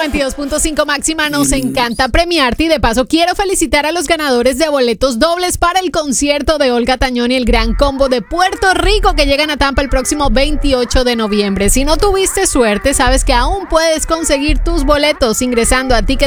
92.5 Máxima, nos encanta premiarte y de paso quiero felicitar a los ganadores de boletos dobles para el concierto de Olga Tañón y el Gran Combo de Puerto Rico que llegan a Tampa el próximo 28 de noviembre. Si no tuviste suerte, sabes que aún puedes conseguir tus boletos ingresando a